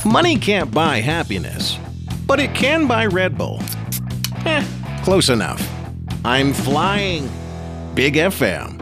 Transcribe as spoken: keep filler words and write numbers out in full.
Money can't buy happiness, but it can buy Red Bull. Eh, close enough. I'm flying. Big F M.